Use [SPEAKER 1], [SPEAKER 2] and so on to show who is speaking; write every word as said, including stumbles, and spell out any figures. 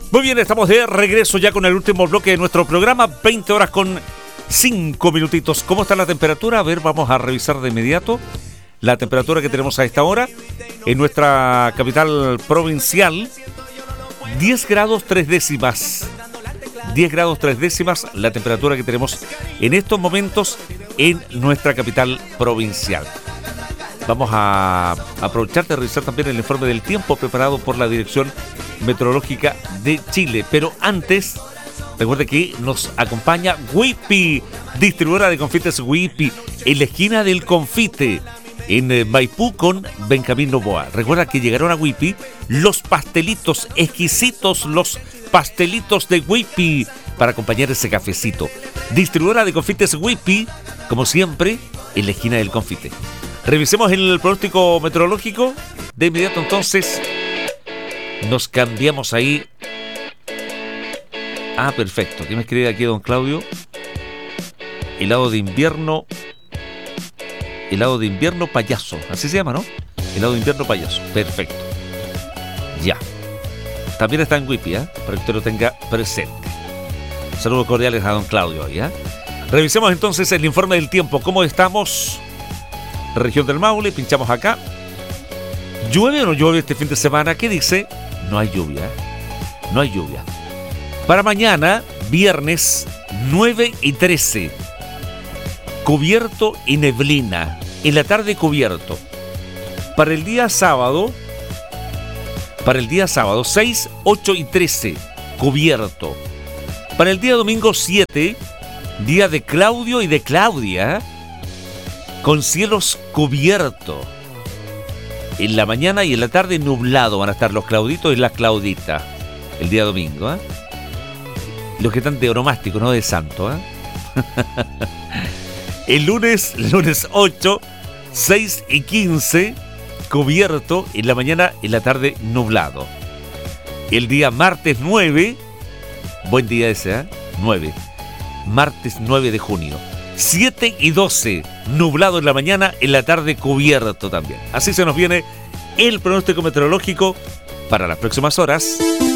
[SPEAKER 1] Muy bien, estamos de regreso ya con el último bloque de nuestro programa, veinte horas con cinco minutitos. ¿Cómo está la temperatura? A ver, vamos a revisar de inmediato la temperatura que tenemos a esta hora en nuestra capital provincial. diez grados tres décimas. diez grados tres décimas la temperatura que tenemos en estos momentos en nuestra capital provincial. Vamos a aprovechar de revisar también el informe del tiempo preparado por la Dirección Meteorológica de Chile. Pero antes, recuerde que nos acompaña Whippy, distribuidora de confites Whippy, en la esquina del confite, en Maipú con Benjamín Novoa. Recuerda que llegaron a Whippy los pastelitos exquisitos, los pastelitos de Whippy para acompañar ese cafecito. Distribuidora de confites Whippy, como siempre, en la esquina del confite. Revisemos el pronóstico meteorológico. De inmediato entonces nos cambiamos ahí. Ah, perfecto. ¿Qué me escribe aquí don Claudio? Helado de invierno. Helado de invierno payaso. Así se llama, ¿no? Helado de invierno payaso. Perfecto. Ya. También está en Whippy, ¿eh? Para que usted lo tenga presente. Saludos cordiales a don Claudio ahí, ¿eh? Revisemos entonces el informe del tiempo. ¿Cómo estamos? Región del Maule, pinchamos acá. ¿Llueve o no llueve este fin de semana? ¿Qué dice? No hay lluvia. No hay lluvia. Para mañana, viernes nueve y trece. Cubierto y neblina. En la tarde cubierto. Para el día sábado, para el día sábado, seis, ocho y trece. Cubierto. Para el día domingo siete, día de Claudio y de Claudia, con cielos cubiertos. En la mañana y en la tarde nublado van a estar los Clauditos y las Clauditas. El día domingo, ¿eh? Los que están de onomástico, no de santo, ¿eh? El lunes, lunes ocho, seis y quince, cubierto. En la mañana y en la tarde nublado. El día martes nueve, buen día ese, ¿eh? nueve. Martes nueve de junio. siete y doce, nublado en la mañana, en la tarde cubierto también. Así se nos viene el pronóstico meteorológico para las próximas horas.